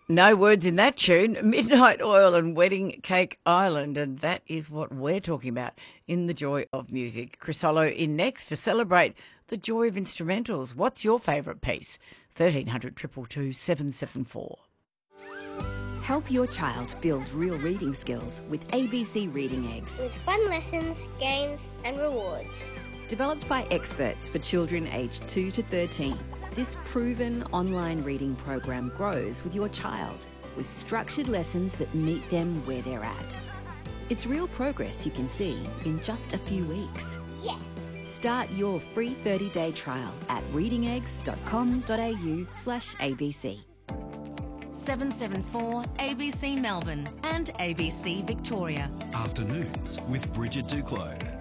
No words in that tune. Midnight Oil and Wedding Cake Island. And that is what we're talking about in the joy of music. Chris Hollow in next to celebrate the joy of instrumentals. What's your favourite piece? 1300 222 774. Help your child build real reading skills with ABC Reading Eggs. With fun lessons, games and rewards. Developed by experts for children aged 2 to 13. This proven online reading program grows with your child with structured lessons that meet them where they're at. It's real progress you can see in just a few weeks. Yes! Start your free 30-day trial at readingeggs.com.au/ABC. 774 ABC Melbourne and ABC Victoria. Afternoons with Bridget Duclos.